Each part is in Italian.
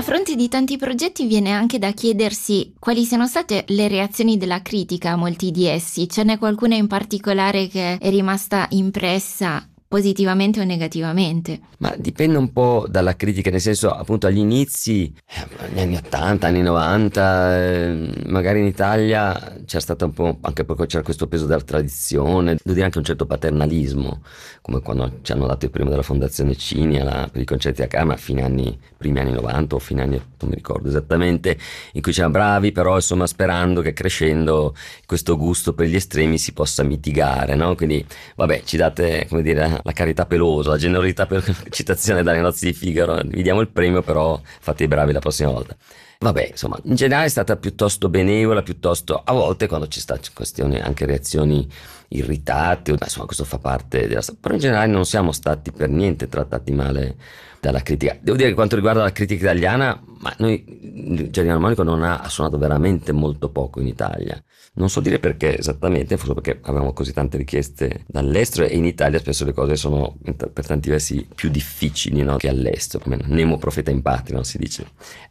fronte di tanti progetti viene anche da chiedersi quali siano state le reazioni della critica a molti di essi. Ce n'è qualcuna in particolare che è rimasta impressa positivamente o negativamente? Ma dipende un po' dalla critica, nel senso, appunto, agli inizi, negli anni 80, anni 90, magari in Italia c'era stato un po', anche perché c'era questo peso della tradizione, devo dire anche un certo paternalismo, come quando ci hanno dato il premio della Fondazione Cinia per i concerti a Camera a primi anni 90 o fine anni, non mi ricordo esattamente, in cui c'erano bravi, però insomma sperando che crescendo questo gusto per gli estremi si possa mitigare, no? Quindi vabbè, ci date, come dire, la carità pelosa, la generosità per citazione dalle nozze di Figaro, vi diamo il premio, però fate i bravi la prossima volta. Vabbè, insomma, in generale è stata piuttosto benevola, piuttosto, a volte quando ci sta questioni, anche reazioni irritate, insomma questo fa parte della storia, però in generale non siamo stati per niente trattati male dalla critica. Devo dire che quanto riguarda la critica italiana, ma noi, il Giardino Armonico non ha suonato veramente molto poco in Italia. Non so dire perché esattamente, forse perché avevamo così tante richieste dall'estero, e in Italia spesso le cose sono per tanti versi più difficili, no, che all'estero. Nemo profeta in patria, non si dice.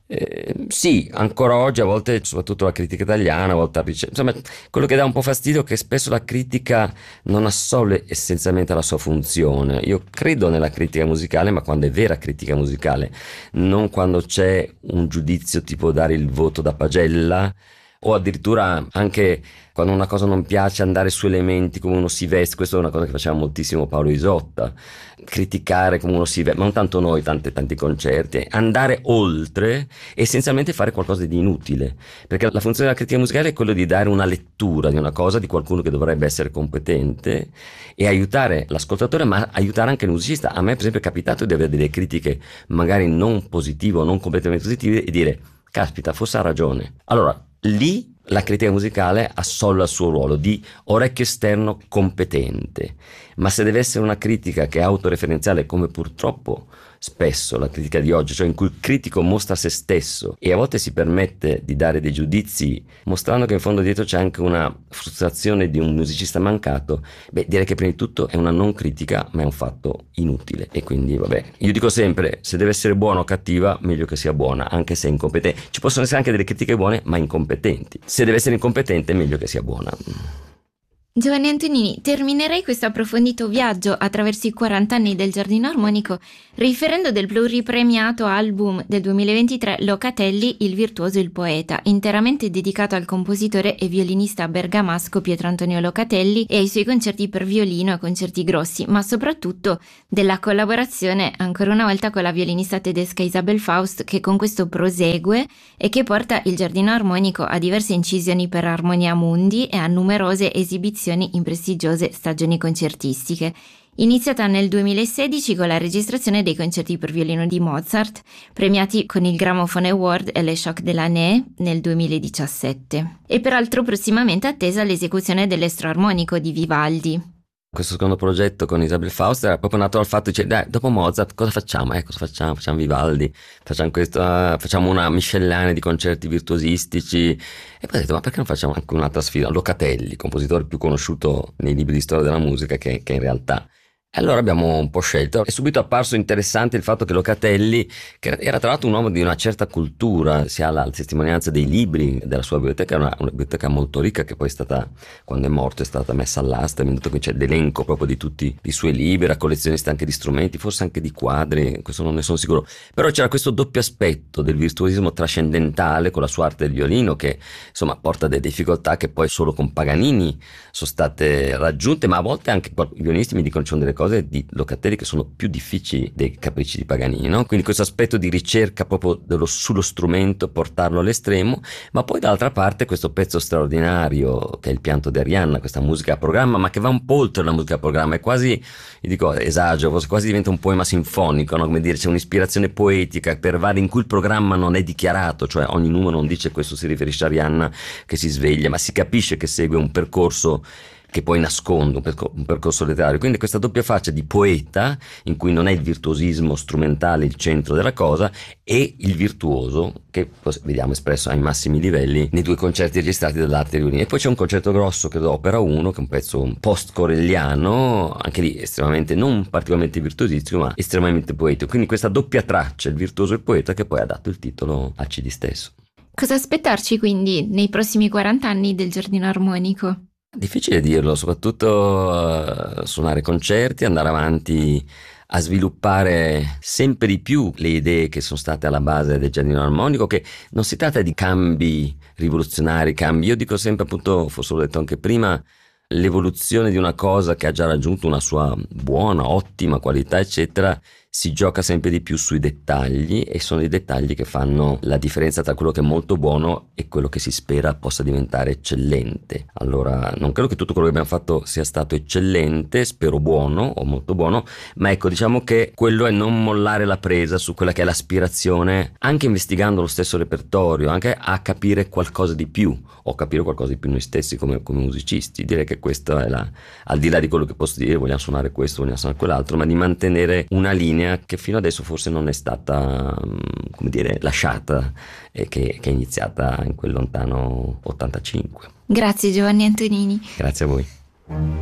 Sì, ancora oggi a volte, soprattutto la critica italiana, a volte insomma, quello che dà un po' fastidio è che spesso la critica non assolve essenzialmente la sua funzione. Io credo nella critica musicale, ma quando è vera critica musicale, non quando c'è un giudizio tipo dare il voto da pagella, o addirittura anche quando una cosa non piace andare su elementi, come uno si veste. Questa è una cosa che faceva moltissimo Paolo Isotta, criticare come uno si veste, ma non tanto noi, tanti concerti, andare oltre, essenzialmente fare qualcosa di inutile, perché la funzione della critica musicale è quello di dare una lettura di una cosa, di qualcuno che dovrebbe essere competente, e aiutare l'ascoltatore, ma aiutare anche il musicista. A me per esempio è capitato di avere delle critiche magari non positive o non completamente positive e dire caspita, forse ha ragione. Allora lì la critica musicale assolve il suo ruolo di orecchio esterno competente, ma se deve essere una critica che è autoreferenziale, come purtroppo spesso la critica di oggi, cioè in cui il critico mostra se stesso e a volte si permette di dare dei giudizi mostrando che in fondo dietro c'è anche una frustrazione di un musicista mancato, beh, direi che prima di tutto è una non critica, ma è un fatto inutile. E quindi vabbè, io dico sempre, se deve essere buona o cattiva, meglio che sia buona, anche se è incompetente. Ci possono essere anche delle critiche buone ma incompetenti. Se deve essere incompetente, meglio che sia buona. Giovanni Antonini, terminerei questo approfondito viaggio attraverso i 40 anni del Giardino Armonico riferendo del pluripremiato album del 2023 Locatelli, il virtuoso e il poeta, interamente dedicato al compositore e violinista bergamasco Pietro Antonio Locatelli e ai suoi concerti per violino e concerti grossi, ma soprattutto della collaborazione ancora una volta con la violinista tedesca Isabel Faust, che con questo prosegue e che porta il Giardino Armonico a diverse incisioni per Armonia Mundi e a numerose esibizioni in prestigiose stagioni concertistiche, iniziata nel 2016 con la registrazione dei concerti per violino di Mozart, premiati con il Gramophone Award e le Choc de l'Année nel 2017, e peraltro prossimamente attesa l'esecuzione dell'Estro Armonico di Vivaldi. Questo secondo progetto con Isabel Faust era proprio nato dal fatto di dire, dai, dopo Mozart cosa facciamo? Cosa facciamo? Facciamo Vivaldi, facciamo questo, facciamo una miscellanea di concerti virtuosistici. E poi ho detto, ma perché non facciamo anche un'altra sfida? Locatelli, compositore più conosciuto nei libri di storia della musica che in realtà. E allora abbiamo un po' scelto. È subito apparso interessante il fatto che Locatelli, che era tra l'altro un uomo di una certa cultura, si ha la testimonianza dei libri della sua biblioteca, una biblioteca molto ricca che poi è stata, quando è morto, è stata messa all'asta, qui c'è l'elenco proprio di tutti i suoi libri, era collezionista anche di strumenti, forse anche di quadri, questo non ne sono sicuro. Però c'era questo doppio aspetto del virtuosismo trascendentale con la sua arte del violino, che insomma porta delle difficoltà che poi solo con Paganini sono state raggiunte, ma a volte anche i violinisti mi dicono ci sono delle cose di Locatelli che sono più difficili dei capricci di Paganini, no? Quindi questo aspetto di ricerca proprio sullo strumento, portarlo all'estremo, ma poi dall'altra parte questo pezzo straordinario che è il pianto di Arianna, questa musica a programma, ma che va un po' oltre la musica a programma, è quasi, io dico esagero, quasi diventa un poema sinfonico, no? Come dire, c'è un'ispirazione poetica per vari in cui il programma non è dichiarato, cioè ogni numero non dice questo si riferisce a Arianna che si sveglia, ma si capisce che segue un percorso che poi nasconde un percorso letterario. Quindi questa doppia faccia di poeta, in cui non è il virtuosismo strumentale il centro della cosa, e il virtuoso, che vediamo espresso ai massimi livelli nei due concerti registrati dall'Arte Riunì. E poi c'è un concerto grosso, credo Opera 1, che è un pezzo post-corelliano, anche lì estremamente, non particolarmente virtuosistico, ma estremamente poetico. Quindi questa doppia traccia, il virtuoso e il poeta, che poi ha dato il titolo al CD stesso. Cosa aspettarci quindi nei prossimi 40 anni del Giardino Armonico? Difficile dirlo, soprattutto suonare concerti, andare avanti a sviluppare sempre di più le idee che sono state alla base del Giardino Armonico, che non si tratta di cambi rivoluzionari, io dico sempre, appunto, forse l'ho detto anche prima, l'evoluzione di una cosa che ha già raggiunto una sua buona, ottima qualità, eccetera, si gioca sempre di più sui dettagli, e sono i dettagli che fanno la differenza tra quello che è molto buono e quello che si spera possa diventare eccellente. Allora, non credo che tutto quello che abbiamo fatto sia stato eccellente, spero buono o molto buono, ma ecco, diciamo che quello è non mollare la presa su quella che è l'aspirazione, anche investigando lo stesso repertorio, anche a capire qualcosa di più, o capire qualcosa di più noi stessi come musicisti. Direi che questa è al di là di quello che posso dire, vogliamo suonare questo, vogliamo suonare quell'altro, ma di mantenere una linea che fino adesso forse non è stata, come dire, lasciata, e che è iniziata in quel lontano 85. Grazie Giovanni Antonini. Grazie a voi.